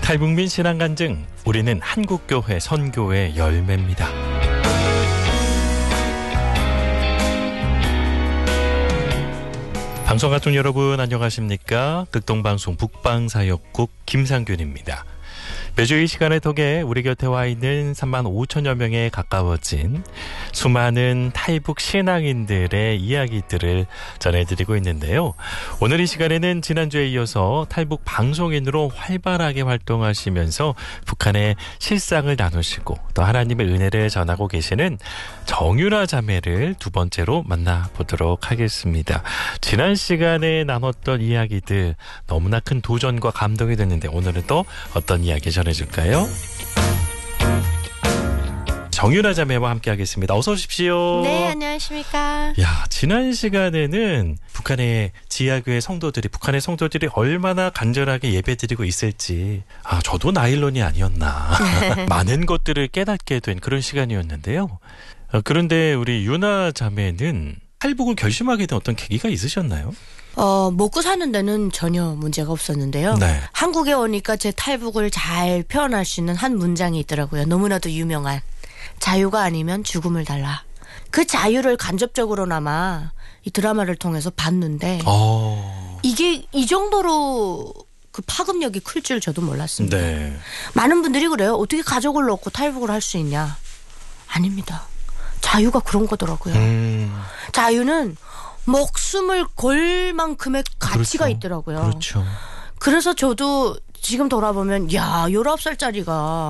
탈북민 신앙 간증, 우리는 한국교회 선교의 열매입니다. 방송가족 여러분 안녕하십니까? 극동방송 북방사역국 김상균입니다. 매주 이 시간의 덕에 우리 곁에 와 있는 3만 5천여 명에 가까워진 수많은 탈북 신앙인들의 이야기들을 전해드리고 있는데요. 오늘 이 시간에는 지난주에 이어서 탈북 방송인으로 활발하게 활동하시면서 북한의 실상을 나누시고 또 하나님의 은혜를 전하고 계시는 정유라 자매를 두 번째로 만나보도록 하겠습니다. 지난 시간에 나눴던 이야기들 너무나 큰 도전과 감동이 됐는데 오늘은 또 어떤 이야기 전해줄까요? 정유라 자매와 함께 하겠습니다. 어서 오십시오. 네, 안녕하십니까. 야, 지난 시간에는 북한의 지하교회 성도들이, 북한의 성도들이 얼마나 간절하게 예배드리고 있을지, 저도 나일론이 아니었나. 많은 것들을 깨닫게 된 그런 시간이었는데요. 그런데 우리 유나 자매는 탈북을 결심하게 된 어떤 계기가 있으셨나요? 먹고 사는 데는 전혀 문제가 없었는데요. 네. 한국에 오니까 제 탈북을 잘 표현할 수 있는 한 문장이 있더라고요. 너무나도 유명한. 자유가 아니면 죽음을 달라. 그 자유를 간접적으로나마 이 드라마를 통해서 봤는데 이게 이 정도로 그 파급력이 클 줄 저도 몰랐습니다. 네. 많은 분들이 그래요. 어떻게 가족을 놓고 탈북을 할 수 있냐. 아닙니다. 자유가 그런 거더라고요. 자유는 목숨을 걸 만큼의 가치가 그렇죠. 있더라고요. 그렇죠. 그래서 저도 지금 돌아보면 19살짜리가